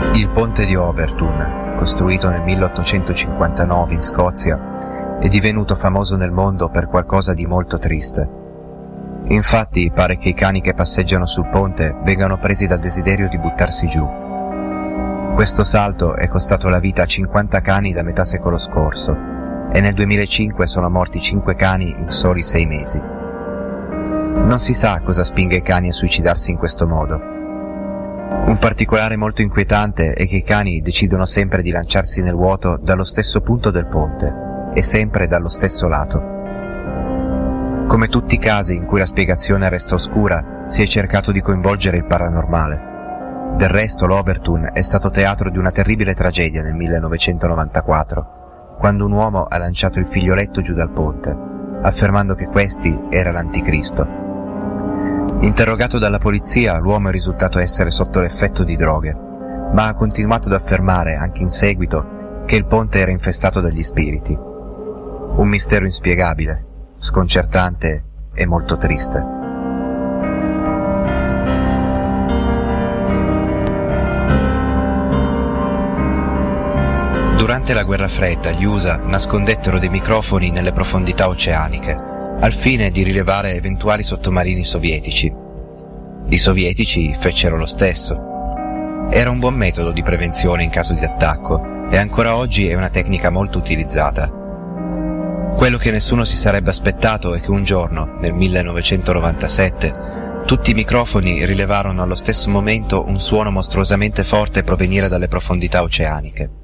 Il ponte di Overtun, costruito nel 1859 in Scozia, è divenuto famoso nel mondo per qualcosa di molto triste. Infatti pare che i cani che passeggiano sul ponte vengano presi dal desiderio di buttarsi giù. Questo salto è costato la vita a 50 cani da metà secolo scorso e nel 2005 sono morti 5 cani in soli 6 mesi. Non si sa cosa spinga i cani a suicidarsi in questo modo. Un particolare molto inquietante è che i cani decidono sempre di lanciarsi nel vuoto dallo stesso punto del ponte e sempre dallo stesso lato. Come tutti i casi in cui la spiegazione resta oscura, si è cercato di coinvolgere il paranormale. Del resto l'Overtun è stato teatro di una terribile tragedia nel 1994, quando un uomo ha lanciato il figlioletto giù dal ponte, affermando che questi era l'anticristo. Interrogato dalla polizia, l'uomo è risultato essere sotto l'effetto di droghe, ma ha continuato ad affermare, anche in seguito, che il ponte era infestato dagli spiriti. Un mistero inspiegabile, sconcertante e molto triste. Durante la guerra fredda, gli USA nascondettero dei microfoni nelle profondità oceaniche, al fine di rilevare eventuali sottomarini sovietici. I sovietici fecero lo stesso. Era un buon metodo di prevenzione in caso di attacco e ancora oggi è una tecnica molto utilizzata. Quello che nessuno si sarebbe aspettato è che un giorno, nel 1997, tutti i microfoni rilevarono allo stesso momento un suono mostruosamente forte provenire dalle profondità oceaniche.